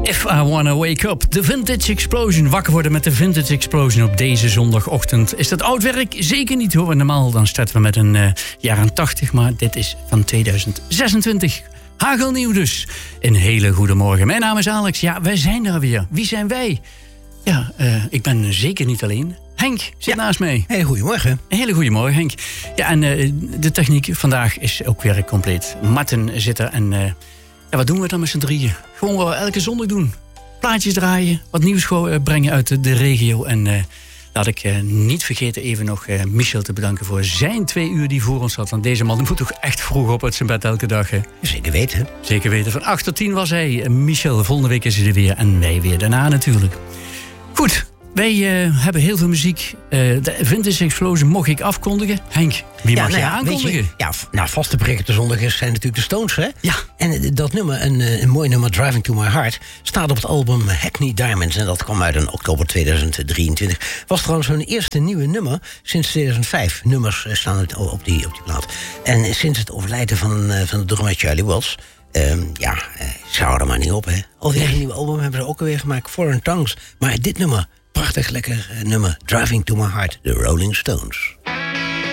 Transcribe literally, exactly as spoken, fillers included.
If I Wanna Wake Up, de Vintage Explosion. Wakker worden met de Vintage Explosion op deze zondagochtend. Is dat oud werk? Zeker niet hoor. Normaal dan starten we met een uh, jaren tachtig, maar dit is van tweeduizend zesentwintig. Hagelnieuw dus. Een hele goede morgen. Mijn naam is Alex. Ja, wij zijn er weer. Wie zijn wij? Ja, uh, ik ben zeker niet alleen. Henk zit ja. naast mij. Hey, goedemorgen. Een hele goede morgen, Henk. Ja, en uh, de techniek vandaag is ook weer compleet. Martin zit er en... Uh, ja, wat doen we dan met z'n drieën? Gewoon wat we elke zondag doen. Plaatjes draaien, wat nieuws brengen uit de regio. En uh, laat ik uh, niet vergeten even nog uh, Michel te bedanken voor zijn twee uur die voor ons zat. Want deze man moet toch echt vroeg op uit zijn bed elke dag. Hè? Zeker weten. Zeker weten. Van acht tot tien was hij. Michel, volgende week is hij er weer. En wij weer daarna natuurlijk. Goed. Wij uh, hebben heel veel muziek. Uh, de Vintage Explosion mocht ik afkondigen. Henk, wie ja, mag nou je ja, aankondigen? Je, ja, nou, vaste berichten zondag is, zijn natuurlijk de Stones, hè? Ja. En dat nummer, een, een mooi nummer, Driving to My Heart, staat op het album Hackney Diamonds. En dat kwam uit in oktober tweeduizend drieëntwintig. Was trouwens hun eerste nieuwe nummer sinds tweeduizend vijf. Nummers staan op die, op die plaat. En sinds het overlijden van, van de drummer Charlie Watts... Um, ja, uh, ze houden er maar niet op, hè. Alweer een nieuw album hebben ze ook alweer gemaakt, Foreign Tongues. Maar dit nummer... Prachtig lekker nummer. Driving to My Heart, The Rolling Stones.